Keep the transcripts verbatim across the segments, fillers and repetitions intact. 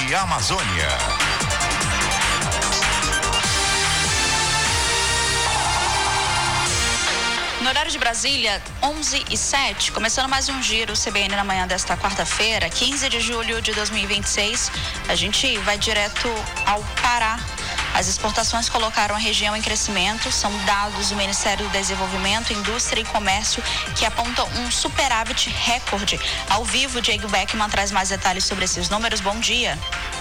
Rede Amazônia. No horário de Brasília, onze e sete, começando mais um giro C B N na manhã desta quarta-feira, quinze de julho de dois mil e vinte e seis. A gente vai direto ao Pará. As exportações colocaram a região em crescimento. São dados do Ministério do Desenvolvimento, Indústria e Comércio que apontam um superávit recorde. Ao vivo, Diego Beckman traz mais detalhes sobre esses números. Bom dia.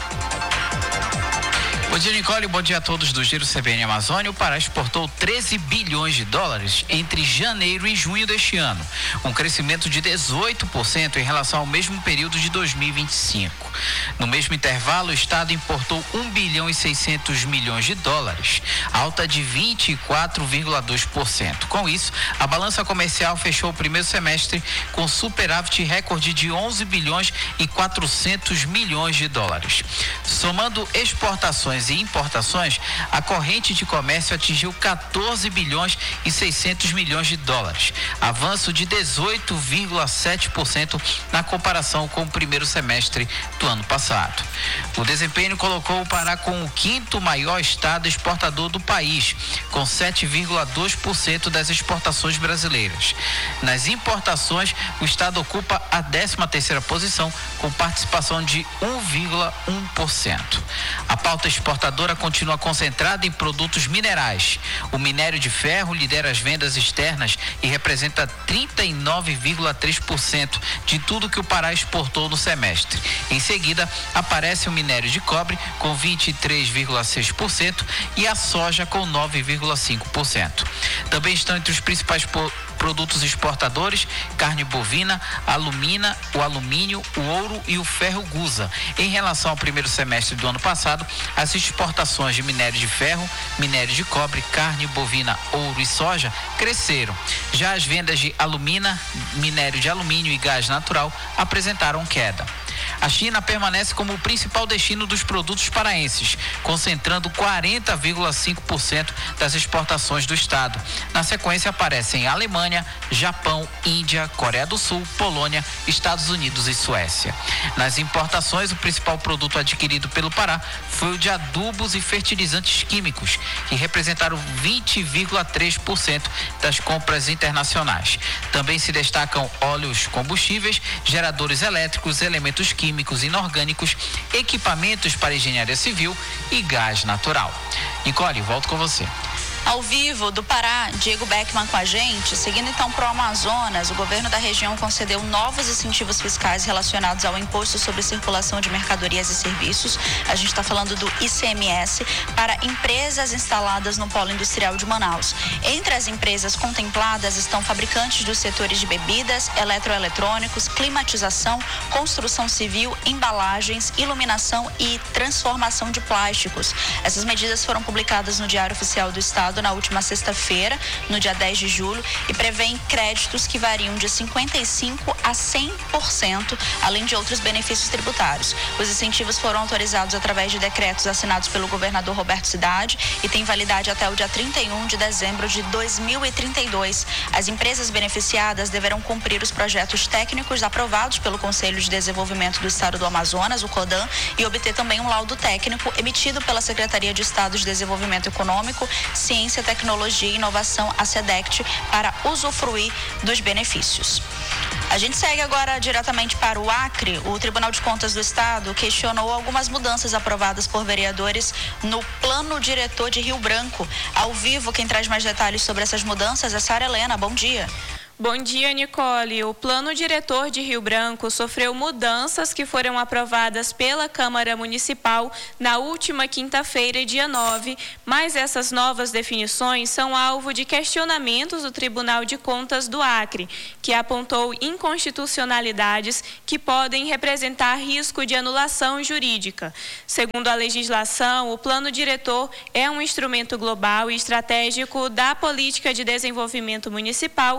Bom dia, Nicole. Bom dia a todos do Giro C B N Amazônia. O Pará exportou treze bilhões de dólares entre janeiro e junho deste ano, um crescimento de dezoito por cento em relação ao mesmo período de dois mil e vinte e cinco. No mesmo intervalo, o estado importou um bilhão e seiscentos milhões de dólares, alta de vinte e quatro vírgula dois por cento. Com isso, a balança comercial fechou o primeiro semestre com superávit recorde de onze bilhões e quatrocentos milhões de dólares. Somando exportações e importações, a corrente de comércio atingiu quatorze bilhões e seiscentos milhões de dólares, avanço de dezoito vírgula sete por cento na comparação com o primeiro semestre do ano passado. O desempenho colocou o Pará como o quinto maior estado exportador do país, com sete vírgula dois por cento das exportações brasileiras. Nas importações, o estado ocupa a décima terceira posição, com participação de um vírgula um por cento. A pauta exportadora continua concentrada em produtos minerais. O minério de ferro lidera as vendas externas e representa trinta e nove vírgula três por cento de tudo que o Pará exportou no semestre. Em seguida, aparece o minério de cobre com vinte e três vírgula seis por cento e a soja com nove vírgula cinco por cento. Também estão entre os principais po- produtos exportadores: carne bovina, alumina, o alumínio, o ouro e o ferro gusa. Em relação ao primeiro semestre do ano passado, as exportações de minério de ferro, minério de cobre, carne bovina, ouro e soja cresceram. Já as vendas de alumina, minério de alumínio e gás natural apresentaram queda. A China permanece como o principal destino dos produtos paraenses, concentrando quarenta vírgula cinco por cento das exportações do estado. Na sequência aparecem Alemanha, Japão, Índia, Coreia do Sul, Polônia, Estados Unidos e Suécia. Nas importações, o principal produto adquirido pelo Pará foi o de adubos e fertilizantes químicos, que representaram vinte vírgula três por cento das compras internacionais. Também se destacam óleos combustíveis, geradores elétricos, elementos químicos inorgânicos, equipamentos para engenharia civil e gás natural. Nicole, volto com você. Ao vivo do Pará, Diego Beckman com a gente. Seguindo então para o Amazonas, o governo da região concedeu novos incentivos fiscais relacionados ao imposto sobre circulação de mercadorias e serviços. A gente está falando do I C M S para empresas instaladas no polo industrial de Manaus. Entre as empresas contempladas estão fabricantes dos setores de bebidas, eletroeletrônicos, climatização, construção civil, embalagens, iluminação e transformação de plásticos. Essas medidas foram publicadas no Diário Oficial do Estado na última sexta-feira, no dia dez de julho, e prevêem créditos que variam de cinquenta e cinco por cento a cem por cento, além de outros benefícios tributários. Os incentivos foram autorizados através de decretos assinados pelo governador Roberto Cidade e têm validade até o dia trinta e um de dezembro de dois mil e trinta e dois. As empresas beneficiadas deverão cumprir os projetos técnicos aprovados pelo Conselho de Desenvolvimento do Estado do Amazonas, o CODAM, e obter também um laudo técnico emitido pela Secretaria de Estado de Desenvolvimento Econômico, Ciência, Tecnologia e Inovação, a SEDECT, para usufruir dos benefícios. A gente segue agora diretamente para o Acre. O Tribunal de Contas do Estado questionou algumas mudanças aprovadas por vereadores no Plano Diretor de Rio Branco. Ao vivo, quem traz mais detalhes sobre essas mudanças é Sara Helena. Bom dia. Bom dia, Nicole. O Plano Diretor de Rio Branco sofreu mudanças que foram aprovadas pela Câmara Municipal na última quinta-feira, dia nove, mas essas novas definições são alvo de questionamentos do Tribunal de Contas do Acre, que apontou inconstitucionalidades que podem representar risco de anulação jurídica. Segundo a legislação, o Plano Diretor é um instrumento global e estratégico da política de desenvolvimento municipal,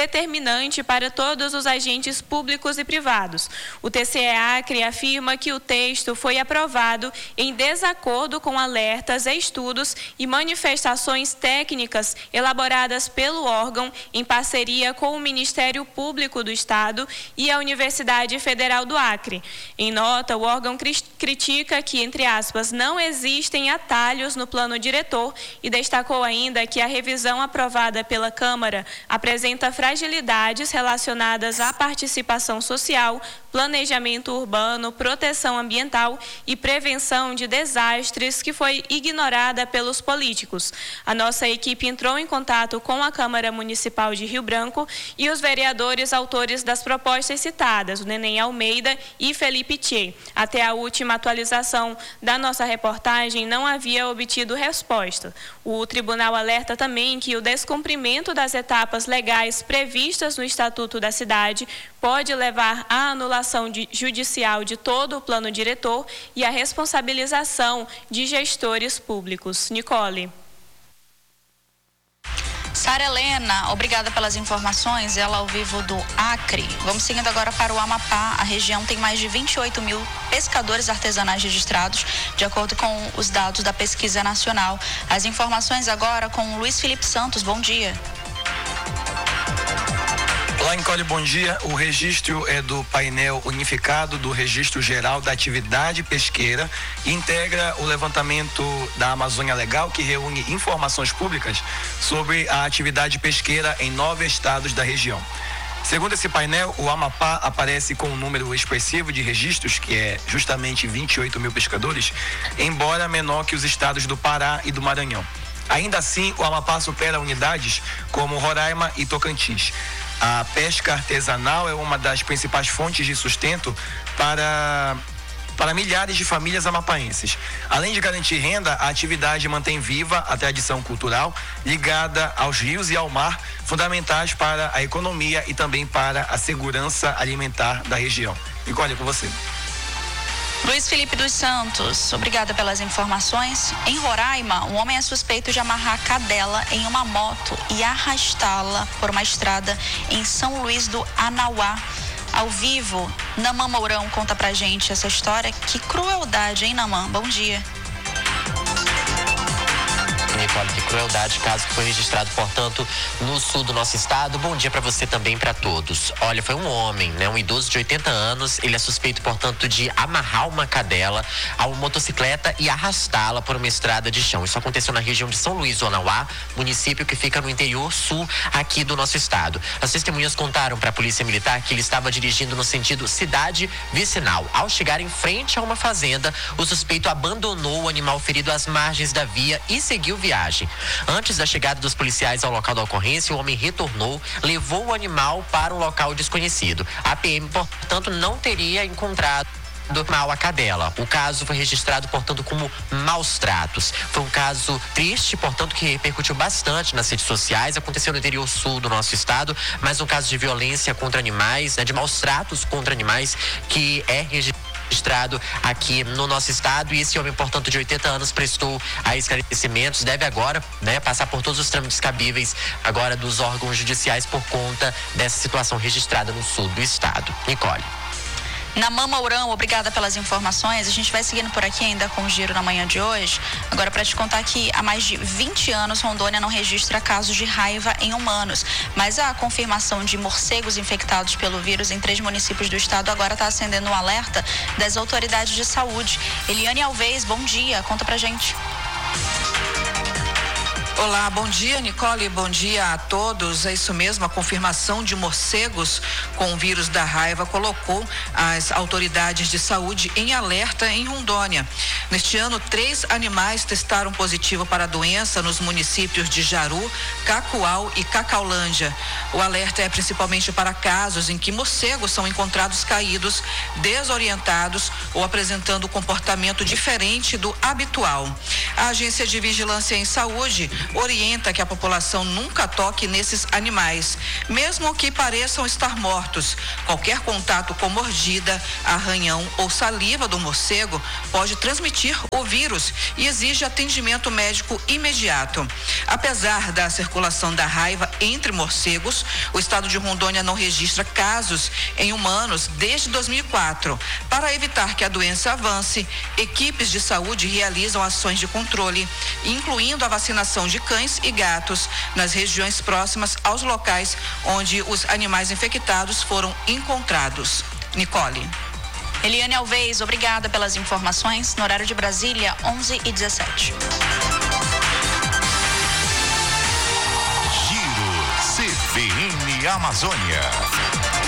determinante para todos os agentes públicos e privados. O T C E Acre afirma que o texto foi aprovado em desacordo com alertas, estudos e manifestações técnicas elaboradas pelo órgão em parceria com o Ministério Público do Estado e a Universidade Federal do Acre. Em nota, o órgão critica que, entre aspas, não existem atalhos no plano diretor e destacou ainda que a revisão aprovada pela Câmara apresenta fragilidades relacionadas à participação social, planejamento urbano, proteção ambiental e prevenção de desastres que foi ignorada pelos políticos. A nossa equipe entrou em contato com a Câmara Municipal de Rio Branco e os vereadores autores das propostas citadas, o Neném Almeida e Felipe Tchê. Até a última atualização da nossa reportagem não havia obtido resposta. O tribunal alerta também que o descumprimento das etapas legais previstas no Estatuto da Cidade pode levar à anulação de, judicial de todo o plano diretor e à responsabilização de gestores públicos. Nicole. Sara Helena, obrigada pelas informações, ela ao vivo do Acre. Vamos seguindo agora para o Amapá. A região tem mais de vinte e oito mil pescadores artesanais registrados, de acordo com os dados da Pesquisa Nacional. As informações agora com o Luiz Felipe Santos. Bom dia. Olá, Nicole, bom dia. O registro é do painel unificado do Registro Geral da Atividade Pesqueira e integra o levantamento da Amazônia Legal, que reúne informações públicas sobre a atividade pesqueira em nove estados da região. Segundo esse painel, o Amapá aparece com um número expressivo de registros, que é justamente vinte e oito mil pescadores, embora menor que os estados do Pará e do Maranhão. Ainda assim, o Amapá supera unidades como Roraima e Tocantins. A pesca artesanal é uma das principais fontes de sustento para, para milhares de famílias amapaenses. Além de garantir renda, a atividade mantém viva a tradição cultural ligada aos rios e ao mar, fundamentais para a economia e também para a segurança alimentar da região. Nicole, com você. Luiz Felipe dos Santos, obrigada pelas informações. Em Roraima, um homem é suspeito de amarrar cadela em uma moto e arrastá-la por uma estrada em São Luís do Anauá. Ao vivo, Namã Mourão conta pra gente essa história. Que crueldade, hein, Namã? Bom dia. Nicole, que crueldade, caso que foi registrado, portanto, no sul do nosso estado. Bom dia para você também, para todos. Olha, foi um homem, né, um idoso de oitenta anos, ele é suspeito, portanto, de amarrar uma cadela a uma motocicleta e arrastá-la por uma estrada de chão. Isso aconteceu na região de São Luís do Anauá, município que fica no interior sul aqui do nosso estado. As testemunhas contaram para a Polícia Militar que ele estava dirigindo no sentido cidade vicinal. Ao chegar em frente a uma fazenda, o suspeito abandonou o animal ferido às margens da via e seguiu viagem. Antes da chegada dos policiais ao local da ocorrência, o homem retornou, levou o animal para um local desconhecido. A P M, portanto, não teria encontrado mal a cadela. O caso foi registrado, portanto, como maus tratos. Foi um caso triste, portanto, que repercutiu bastante nas redes sociais. Aconteceu no interior sul do nosso estado, mas um caso de violência contra animais, né, de maus tratos contra animais, que é registrado registrado aqui no nosso estado, e esse homem, portanto, de oitenta anos, prestou a esclarecimentos, deve agora, né, passar por todos os trâmites cabíveis agora dos órgãos judiciais por conta dessa situação registrada no sul do estado. Nicole. Namã Mourão, obrigada pelas informações. A gente vai seguindo por aqui ainda com o giro na manhã de hoje. Agora, para te contar que há mais de vinte anos, Rondônia não registra casos de raiva em humanos. Mas a confirmação de morcegos infectados pelo vírus em três municípios do estado agora está acendendo um alerta das autoridades de saúde. Eliane Alves, bom dia. Conta pra gente. Olá, bom dia, Nicole, bom dia a todos. É isso mesmo, a confirmação de morcegos com o vírus da raiva colocou as autoridades de saúde em alerta em Rondônia. Neste ano, três animais testaram positivo para a doença nos municípios de Jaru, Cacoal e Cacaulândia. O alerta é principalmente para casos em que morcegos são encontrados caídos, desorientados ou apresentando comportamento diferente do habitual. A Agência de Vigilância em Saúde orienta que a população nunca toque nesses animais, mesmo que pareçam estar mortos. Qualquer contato com mordida, arranhão ou saliva do morcego pode transmitir o vírus e exige atendimento médico imediato. Apesar da circulação da raiva entre morcegos, o estado de Rondônia não registra casos em humanos desde dois mil e quatro. Para evitar que a doença avance, equipes de saúde realizam ações de controle, incluindo a vacinação de cães e gatos nas regiões próximas aos locais onde os animais infectados foram encontrados. Nicole. Eliane Alves, obrigada pelas informações. No horário de Brasília, onze e dezessete. Giro C B N Amazônia.